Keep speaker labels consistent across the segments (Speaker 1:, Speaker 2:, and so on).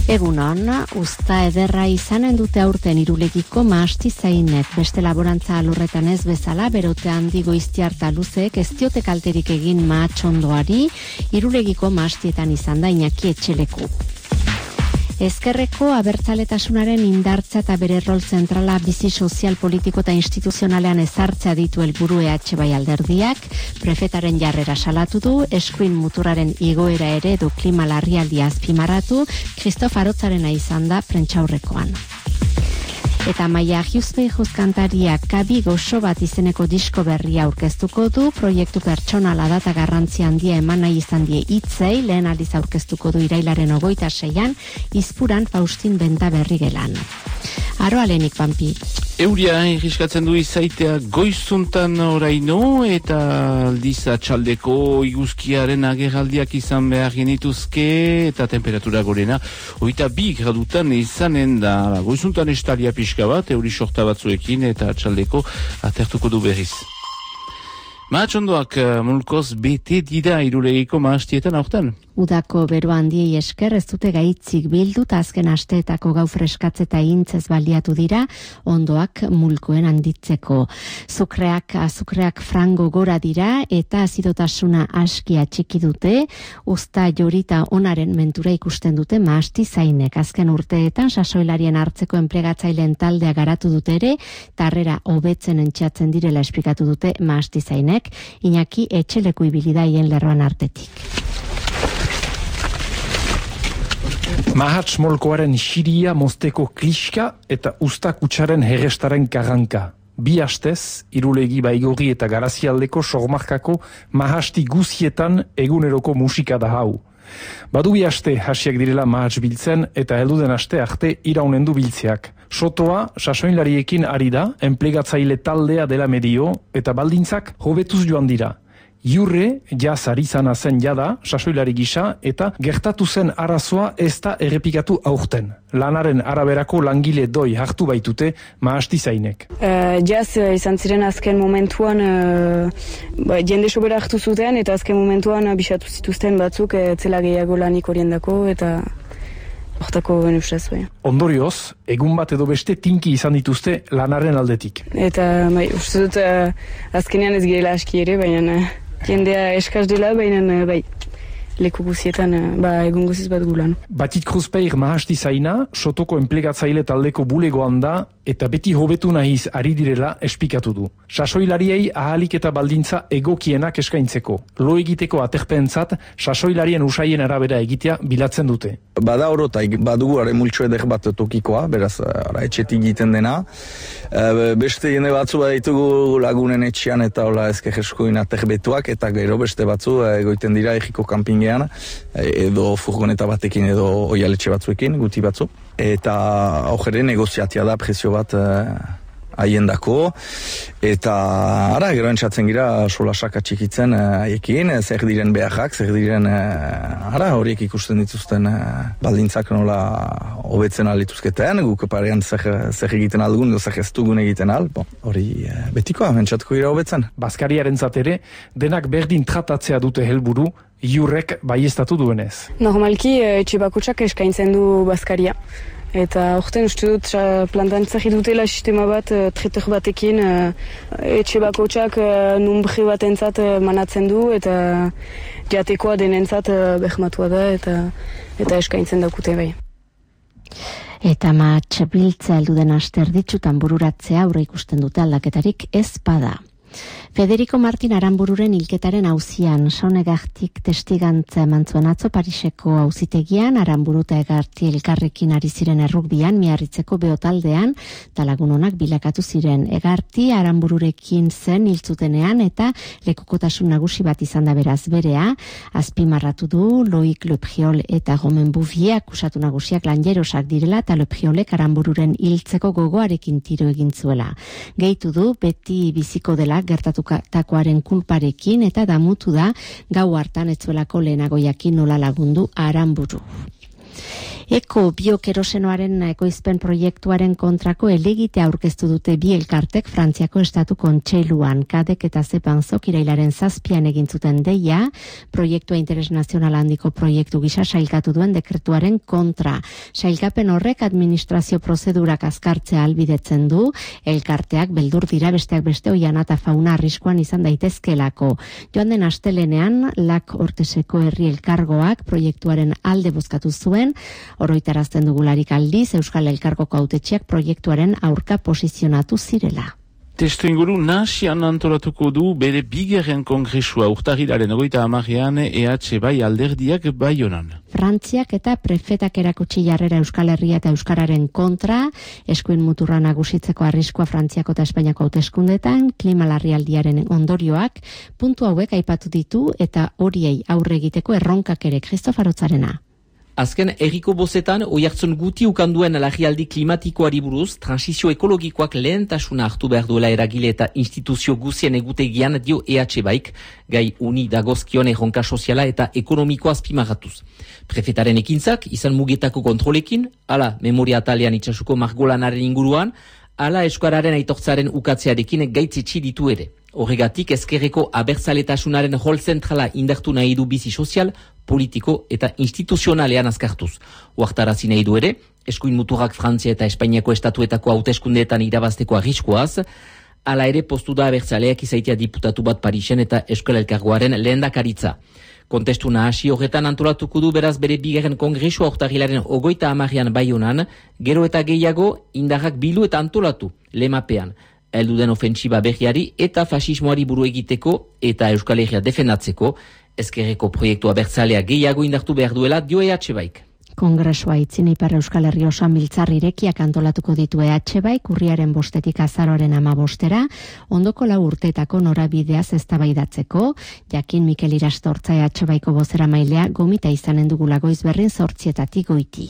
Speaker 1: Egunon, usta ederra izanen dute aurten Irulegiko mahastizainek, beste laborantza alorretan ez bezala, berote handi goiztiarta luzeek ez diote kalterik egin mahatxondoari, Irulegiko mahastietan izan da Iñaki Etxeleku. Ezkerreko abertzaletasunaren indartza eta bere rol zentrala bizi sozial, politiko eta instituzionalean ezartzea ditu helburu EH Bai alderdiak, prefetaren jarrera salatu du, eskuin muturraren igoera ere edo klima larrialdia azpimarratu, Kristof Arotzarena izan da prentsaurrekoan. Eta Maia Giuzbeijuz kantariak Kabi Goxo bat izeneko disko berria aurkeztuko du, proiektu pertsonala da eta garrantzi handia eman nahi izan die hitzei, lehen aldiz aurkeztuko du irailaren 26an, Izpuran Faustin Benta berri gelan. Aroalenik, Pampi.
Speaker 2: Euria irriskatzen du izaitea goizuntan oraino eta aldiz atxaldeko iguzkiaren agerraldiak izan behar genituzke eta temperatura gorena 22 gradutan izanen da goizuntan estalia pixka bat, euri sorta batzuekin eta atxaldeko atertuko du berriz. Mahatxondoak mulkoz bete dira Irulegiko mahastietan aurten.
Speaker 1: Udako bero handiei esker ez dute gaitzik bildu eta azken asteetako gau freskatze eta intzez baliatu dira ondoak mulkoen handitzeko. Azukreak frango gora dira eta azidotasuna askia txiki dute, usta jorita onaren mentura ikusten dute mahastizainek. Azken urteetan sasoilarien hartzeko enplegatzaileen taldea garatu dute ere, tarrera hobetzen entxatzen direla esplikatu dute mahastizainek, Iñaki Etxeleku ibilidaien lerroan artetik.
Speaker 3: Mahatz molkoaren xiria mozteko kliska eta usta kutsaren herrestaren karranka. Bi hastez, Irulegi Baigorri eta Garazialdeko sormarkako mahasti guzietan eguneroko musika da hau. Badu bi haste hasiak direla mahatz biltzen eta helduden haste arte iraunen du biltzeak. Sotoa sasoinlariekin ari da, enplegatzaile taldea dela medio eta baldintzak hobetuz joan dira. Iurre, jaz arizana zen jada, sasoilari gisa, eta gertatu zen arazoa ez da errepikatu aurten. Lanaren araberako langile doi hartu baitute mahastizainek.
Speaker 4: Jaz izan ziren azken momentuan jende sobera hartu zuten, eta azken momentuan bisatu zituzten batzuk zela gehiago lanik oriendako, eta hortako benustez.
Speaker 3: Ondorioz, egun bat edo beste tinki izan dituzte lanaren aldetik.
Speaker 4: Eta uste dut azkenean ez girela aski ere, baina jendea eskaz dela, baina bai, leku guzietan egun guziz bat gulan.
Speaker 3: Batit Kruzpeir mahastizaina, sotoko enplegatzaile taldeko bulegoan da, eta beti hobetu nahiz ari direla esplikatu du. Sasoilariei ahalik eta baldintza egokienak eskaintzeko. Lo egiteko aterpentzat, sasoilarien usaien arabera egitea bilatzen dute.
Speaker 5: Bada orota, badugu multxo eder bat tokikoa, beraz, etxetik egiten dena. Beste jende batzu baditugu lagunen etxean eta ezkerreskoin aterbetuak, eta gero beste batzu egoiten dira egiko kanpingean, edo furgoneta batekin edo oialetxe batzuekin, guti batzu. Eta aukere negoziatia da prezio bat haiendako, eta gero entzatzen gira solasak atxikitzen haiekin, zer diren beharrak, zer diren horiek ikusten dituzten baldintzak nola hobetzen alituzketen, guk parean zer egiten aldugun, zer ez dugun egiten al, hori betikoa, entzatuko gira hobetzen.
Speaker 3: Baskariaren zatere, denak berdin tratatzea dute helburu, Iurrek baiestatu duenez.
Speaker 4: Normalki etxe bakotsak eskaintzen du Baskaria. Eta orten uste dut plantantzak dutela sistema bat, tretor batekin, etxe bakotsak numbre bat entzat manatzen du, eta jatekoa denentzat behmatua da, eta eskaintzen daukute bai.
Speaker 1: Eta mahatz biltza helduden aste erditsutan bururatzea aurre ikusten dute aldaketarik ez bada. Federico Martin Aranbururen hilketaren auzian Sonegartik testigantza eman zuen atzo Pariseko auzitegian, Aranburu eta Egarti elkarrekin ari ziren errukbian, Miarritzeko beotaldean, eta lagun onak bilakatu ziren. Egarti Aranbururekin zen hiltzutenean eta lekukotasun nagusi bat izan da beraz berea, azpimarratu du Loic Lepriol eta Romain Bouvier akusatu nagusiak lanjerosak direla eta Lepriolek Aranbururen hiltzeko gogoarekin tiro egin zuela. Gehitu du beti biziko dela gertatutakoaren kulparekin eta damutu da gau hartan etzuelako lehenago jakin nola lagundu Aranburu. Eko biokerosenoaren ekoizpen proiektuaren kontrako helegite aurkeztu dute bi elkartek Frantziako Estatu Kontseiluan. Kadek eta Zepanzok irailaren 7an egin zuten deia, proiektua interes nazional handiko proiektu gisa sailkatu duen dekretuaren kontra. Sailkapen horrek administrazio prozedurak azkartzea ahalbidetzen du, elkarteak beldur dira besteak beste oiana eta fauna arriskuan izan daitezkelako. Joan den astelenean, Lak Orteseko herri elkargoak proiektuaren alde bozkatu zuen, oroitarazten dugularik aldiz, Euskal Elkargoko hautetxeak proiektuaren aurka posizionatu zirela.
Speaker 2: Testu inguru nasian antolatuko du bere bigarren kongresua urtarrilaren 30ean EH bai alderdiak Baionan.
Speaker 1: Frantziak eta prefetak erakutsi jarrera Euskal Herria eta Euskararen kontra, eskuen muturra nagusitzeko arriskua Frantziako eta Espainiako hauteskundetan, klima larrialdiaren ondorioak, puntu hauek aipatu ditu eta horiei aurre egiteko erronkak ere. Kristofarotzarena.
Speaker 6: Azken erriko bozetan, oihartzun guti ukanduen larrialdi klimatikoari buruz, transizio ekologikoak lehentasuna hartu behar duela eragile eta instituzio guzien egutegian dio EH baik, gai uni dagozkion erronka soziala eta ekonomiko azpimarratuz. Prefetaren ekintzak, izan mugetako kontrolekin, ala memoria atalean itxasuko margolanaren inguruan, ala eskuararen aitortzaren ukatzearekin gaitzitsi ditu ere. Horregatik ezkerreko abertzaletasunaren rol zentrala indartu nahi du bizi sozial, politiko eta instituzionalean azkartuz. Uartarazi nahi du ere, eskuin muturrak Frantzia eta Espainiako estatuetako hauteskundeetan irabazteko arriskuaz, ala ere postu da abertzaleak izaitea diputatu bat Parisen eta Euskal Elkargoaren lehendakaritza. Kontestu nahasi horretan antolatuko du beraz bere bigarren kongresua urtarrilaren 30ean Baionan, gero eta gehiago indarrak bildu eta antolatu, lemapean. Heldu den ofentsiba berriari eta fasismoari buru egiteko eta Euskal Herria defendatzeko, ezkerreko proiektua abertzalea gehiago indartu behar duela dio EH baik.
Speaker 1: Kongresua itzin Ipar Euskal Herri osan biltzar irekiak antolatuko ditu EH baik, urriaren 5 azaroaren 15, ondoko 4 urteetako norabideaz eztabaidatzeko, jakin Mikel Irastortza EH baiko bozeramailea gomita izanen dugula Goizberrin 8 goiti.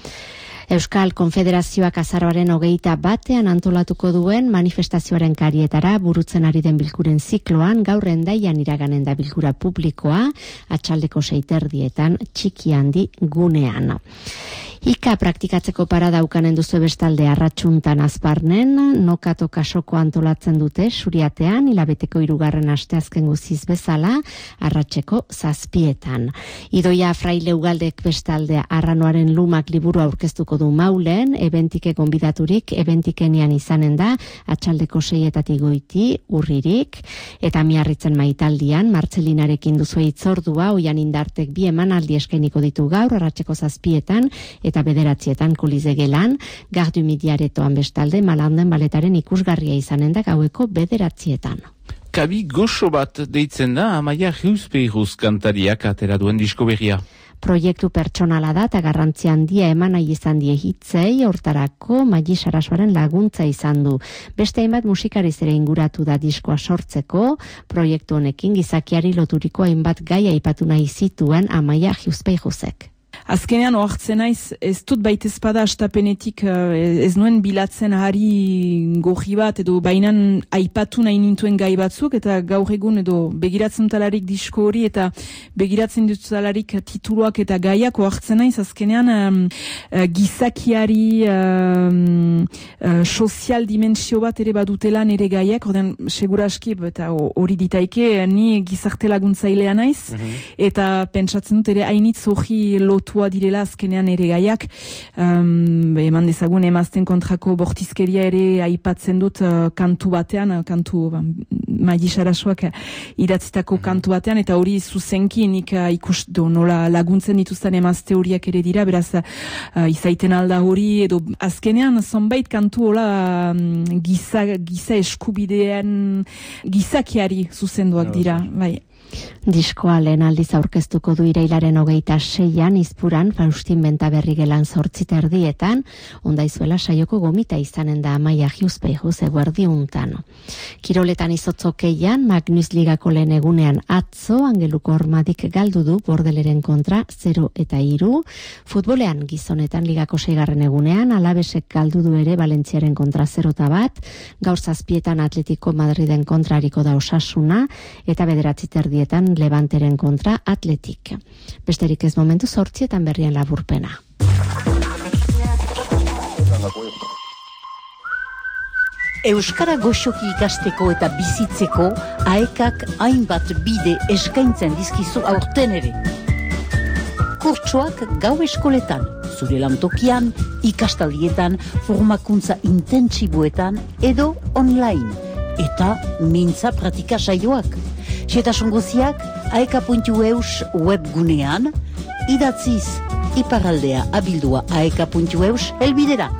Speaker 1: Euskal Konfederazioak azaroaren 21 antolatuko duen manifestazioaren karietara burutzen ari den bilkuren zikloan, gaur Hendaian iraganen da bilkura publikoa, atxaldeko 6:30 txiki handi gunean. Ika praktikatzeko parada ukanen duzu bestalde Arratsuntan Azparnen, nokato kasoko antolatzen dute Suriatean, hilabeteko 3. asteazken guziz bezala, arratseko 7etan. Idoia Fraile Ugaldek bestalde Arranoaren lumak liburu aurkeztuko du Maulen, ebentike gonbidaturik, ebentikenian izanen da, atxaldeko 6 goiti, urririk, eta Miarritzen Maitaldian, Martzelinarekin duzu hitzordua, oian indartek 2 emanaldi eskainiko ditu gaur, arratseko 7etan, eta 9etan Kulizegelan, Gardu Midiaretoan bestalde Malanden baletaren ikusgarria izanen da gaueko 9etan.
Speaker 2: Kabi goxo bat deitzen da Amaia Giuspeiruz kantariak atera duen disko berria.
Speaker 1: Proiektu pertsonala da eta garrantzi handia eman nahi izan die hitzei, hortarako Maji Sarasoaren laguntza izan du. Beste hainbat musikariz ere inguratu da diskoa sortzeko, proiektu honekin gizakiari loturiko hainbat gai aipatu nahi zituen Amaia Giuspeiruzek.
Speaker 7: Azkenean ohartzen naiz, ez dut baitezpada astapenetik ez nuen bilatzen hari gorri bat edo bainan aipatu nahi nintuen gai batzuk eta gaur egun edo begiratzen talarik disko hori eta begiratzen dut talarik tituluak eta gaiak ohartzen naiz azkenean gizakiari sozial dimensio bat ere badutela nire gaiak, ordean seguraski eta hori ditaike ni gizarte laguntzailea naiz eta pentsatzen dut ere hainitz hori lotua direla azkenean ere gaiak, eman dezagun emazten kontrako bortizkeria ere aipatzen dut kantu batean, Maji Sarasoak idatzitako kantu batean, eta hori zuzenki nik nola laguntzen dituzten emazte horiak ere dira, beraz izaiten alda hori, edo azkenean zonbait kantu hola giza eskubidean gizakiari zuzenduak dira, bai.
Speaker 1: Diskoa lehen aldiz aurkeztuko du irailaren 26an Izpuran Faustin Bentaberri gelan 8:30, ondaizuela saioko gomita izanen da Amaia Giuspeiruz eguerdiuntan. Kiroletan izotzokeian, Magnus Ligako lehen egunean atzo, Angeluko Hormadik galdu du Bordeleren kontra 0-3, futbolean gizonetan Ligako 6. egunean, Alabesek galdu du ere Valentziaren kontra 0-1, gaur 7etan Atletico Madriden kontra hariko da Osasuna, eta 9:30 Levanteren kontra Atletik. Besterik ez momentu 8etan berrien laburpena.
Speaker 8: Euskara goxoki ikasteko eta bizitzeko AEKak hainbat bide eskaintzen dizkizu aurten ere. Kurtsoak gau eskoletan, zure lantokian, ikastaldietan, formakuntza intentsiboetan edo online. Eta mintza pratika saioak. Xetasun guziak aeka.eus webgunean, idatziz iparraldea abildua aeka.eus helbidera.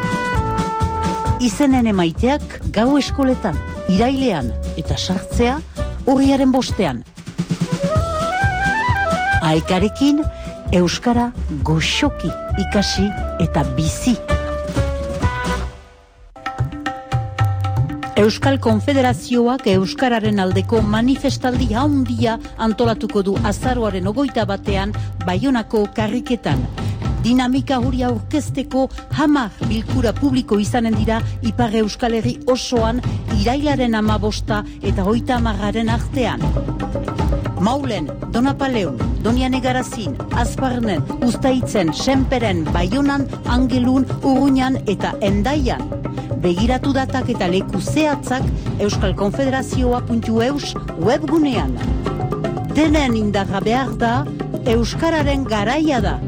Speaker 8: Izenen emaiteak gau eskoletan, irailean eta sartzea urriaren 5. Aekarekin Euskara goxoki ikasi eta bizi. Euskal Konfederazioak Euskararen aldeko manifestaldi handia antolatuko du azaroaren 21 Baionako karriketan. Dinamika hori aurkezteko 10 bilkura publiko izanen dira Ipar Euskal Herri osoan irailaren 15 eta 30 artean. Maulen, Donapaleun, Doniane Garazin, Azparnen, Uztaitzen, Senperen, Baionan, Angelun, Urruñan eta Endaian. Begiratu datak eta leku zehatzak euskalkonfederazioa.eus webgunean. Denen indarra behar da, Euskararen garaia da.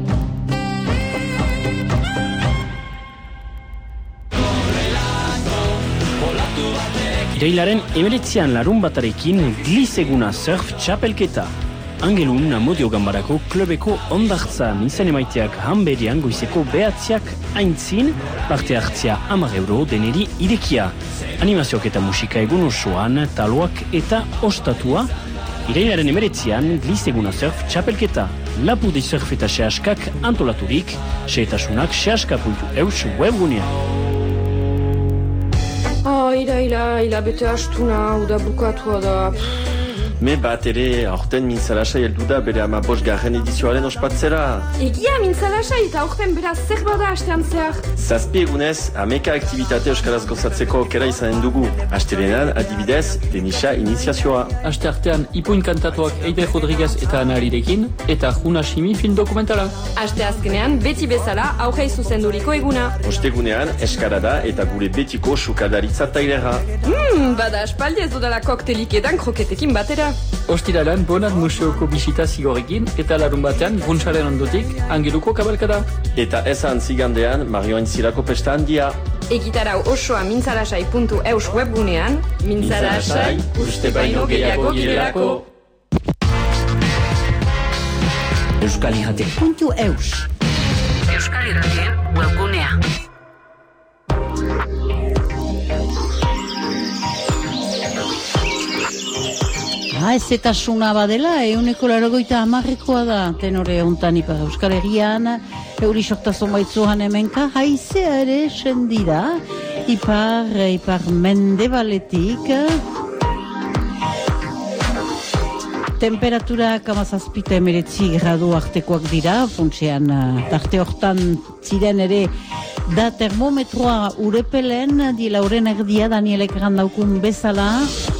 Speaker 9: Irailaren 19 larun batarekin Glizeguna surf txapelketa. Angelun Amodio Gambarako klubeko ondartzan izan emaiteak hanberian goizeko 9 aintzin, parte hartzia 10 euro deneri irekia. Animazioak eta musika egun osoan, taloak eta ostatua. Irailaren 19 Glizeguna surf txapelketa. Lapurdi surf eta sehaskak antolaturik, sehetasunak sehaska.eus webgunean.
Speaker 10: Ila bete astuna, uda bukatua da.
Speaker 11: Me bat ere, aurten mintzalasai heldu da bere 15. edizioaren ospatzera.
Speaker 10: Egia mintzalasai eta aurten beraz zer bada astean zehar.
Speaker 11: 7 egunez, 11 aktivitate euskaraz gozatzeko aukera izanen dugu. Astelenean, adibidez, tenisa iniziazioa.
Speaker 9: Aste artean, ipuin kantatuak Eider Rodriguez eta Anarirekin, eta Juna Shimi film dokumentala.
Speaker 10: Aste azkenean, beti bezala, aurrei zuzenduriko eguna.
Speaker 11: Ostegunean, eskarada eta gure betiko sukadaritza tailera.
Speaker 10: Bada aspaldi ez dudala koktelik edan kroketekin batera.
Speaker 9: Ostiralan, Bonat Museoko bisita zigorekin, eta larun batean, Bruntsaren ondotik, Angeluko kabalkada.
Speaker 11: Eta ezan zigandean, Marioain Zirako pesta handia.
Speaker 10: Egitarau osoa mintzalasai.eus webgunean, mintzalasai, uste baino gehiago girelako.
Speaker 8: Euskal Irrate.eus Euskal Irrate webgunea. Ezetasuna badela, 180 da, tenore hontan Ipar Euskal Herrian, euri sortazon baitzuhan hemenka, haizea ere sendira, ipar mendebaletik, temperaturak 17 gradu artekoak dira, funtsean tarte hortan ziren ere, da termometroa urepelen, di lauren erdia Danielek randaukun bezala,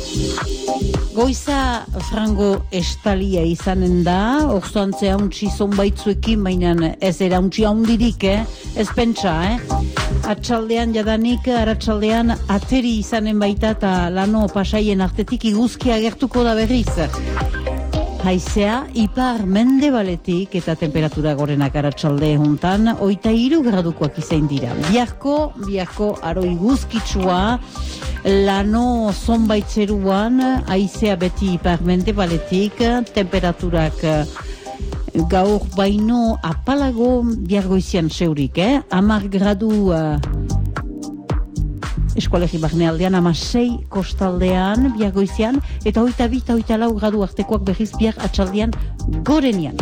Speaker 8: goiza frango estalia izanen da, orzoantzea untsi zonbaitzuekin, baina ez era untsi haundirik, ez pentsa, Atxaldean jadanik, aratxaldean ateri izanen baita eta lano pasaien artetik iguzkia gertuko da berriz. Haizea, ipar mendebaletik eta temperatura gorenak aratsalde hontan, 23 gradukoak izain dira. Biharko aro iguzkitsua, lano zonbaitzeruan, haizea beti ipar mendebaletik, temperaturak gaur baino apalago biargoizian seurik, 10 gradu Eskualegi Barnealdean 16 kostaldean biargoizian eta 22 eta 24 gradu artekoak berriz bihar atxaldean gorenian.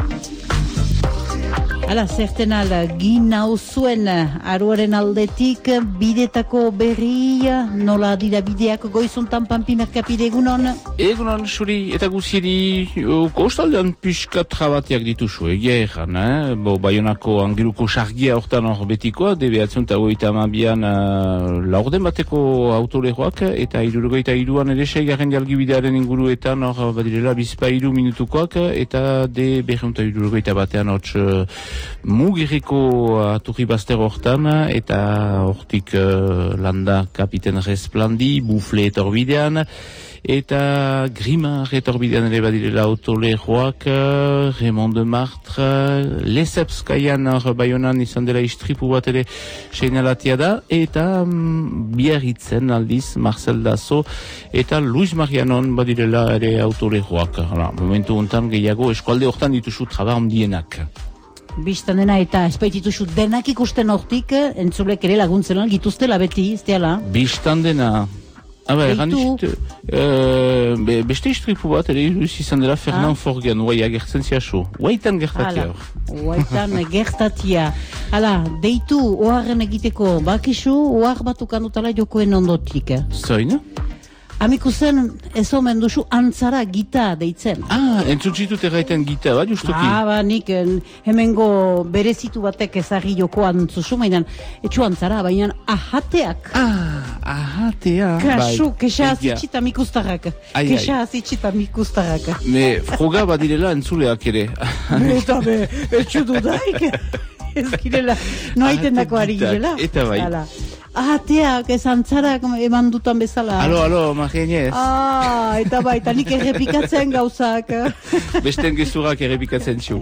Speaker 8: Hala, zerten ginau zuen aruaren aldetik bidetako berri, nola dira bideak goizuntan Panpimerkapide egunon?
Speaker 2: Egunon, suri eta guziri, kostaldean piskat jabatiak dituzu, egia egan, Baionako Angeluko sargia hortan hor betikoa, debeatzen eta goita amabian laurden bateko autoleroak, eta 73an ere seigarren jalgibidearen inguruetan hor badirela bizpa 3 minutukoak, eta de 270 batean hotz Mugiriko aturri bazter hortan, eta hortik landa kapiten Resplandi, Bufle etorbidean, eta Grimar etorbidean ere badirela autolejoak, Raymond de Martre, Lesepskaian Baionan izan dela istripu bat ere seinalatia da, eta Biarritzen aldiz Marcel Dazo eta Luis Marianon badirela ere autolejoak. Momentu hontan gehiago eskualde hortan dituzu traba handienak.
Speaker 8: Bistan dena eta espaitituzu denak ikusten hortik, entzulek ere laguntzen gituztela beti, ez diala?
Speaker 2: Bistan dena. Egan beste istripu bat ere izan dela Fernand Forgan, guai agertzen ziasu. Guaitan gertatia.
Speaker 8: Guaitan gertatia. Hala, deitu oharren egiteko bakizu, ohar bat ukandutala jokoen ondotik.
Speaker 2: Zoina?
Speaker 8: Amiku zen, ez omen duzu antzara gita deitzen.
Speaker 2: Entzutxitut erraiten gita, bat justuki?
Speaker 8: Nik hemengo berezitu batek ezagri jokoan zuzu, mainan, etxu antzara, baina ahateak.
Speaker 2: Ahateak.
Speaker 8: Kasu, kesa azitxitam ikustarrak. Kesa azitxitam ikustarrak.
Speaker 2: Froga badirela entzuleak ere.
Speaker 8: Eta etxu dudaik. Ez girela, noaiten dako ari girela.
Speaker 2: Eta bai.
Speaker 8: Ahateak, ez antzarak eman dutan bezala.
Speaker 2: Alo, Marianez.
Speaker 8: Eta bai, eta nik errepikatzen gauzak.
Speaker 2: Besten gezurak errepikatzen txu.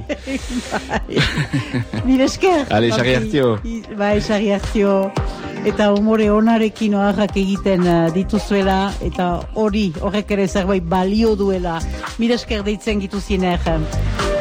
Speaker 8: Nire esker.
Speaker 2: Ale, xarri hartio.
Speaker 8: Bai, xarri hartio. Eta humore onarekin oharrak egiten dituzuela, eta horrek ere zerbait balio duela. Nire esker deitzen gituzienek.